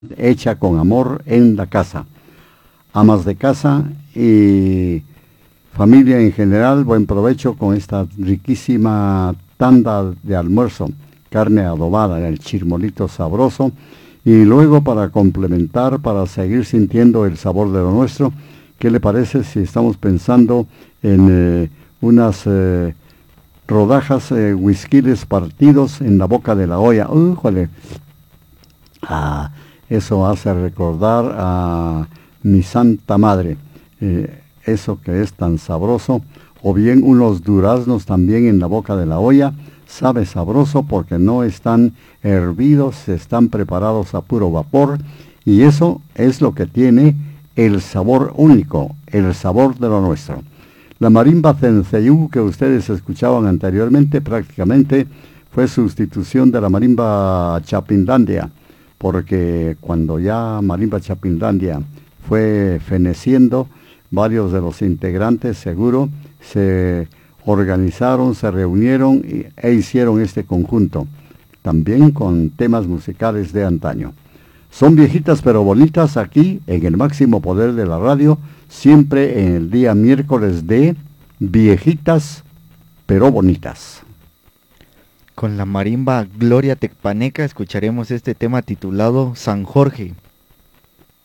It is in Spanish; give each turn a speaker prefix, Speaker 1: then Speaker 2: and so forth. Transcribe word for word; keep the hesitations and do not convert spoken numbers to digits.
Speaker 1: hecha con amor en la casa. Amas de casa y familia en general, buen provecho con esta riquísima tanda de almuerzo, carne adobada, el chirmolito sabroso, y luego para complementar, para seguir sintiendo el sabor de lo nuestro, ¿qué le parece si estamos pensando en eh, unas eh, rodajas eh, whiskyles partidos en la boca de la olla? ¡Újole! Ah, eso hace recordar a mi santa madre, eh, eso que es tan sabroso, o bien unos duraznos también en la boca de la olla, sabe sabroso porque no están hervidos, están preparados a puro vapor, y eso es lo que tiene el sabor único, el sabor de lo nuestro. La marimba Cenceyú que ustedes escuchaban anteriormente prácticamente fue sustitución de la marimba Chapinlandia, porque cuando ya Marimba Chapinlandia fue feneciendo, varios de los integrantes seguro se organizaron, se reunieron y, e hicieron este conjunto, también con temas musicales de antaño. Son viejitas pero bonitas aquí en el máximo poder de la radio, siempre en el día miércoles de viejitas pero bonitas.
Speaker 2: Con la marimba Gloria Tecpaneca escucharemos este tema titulado San Jorge.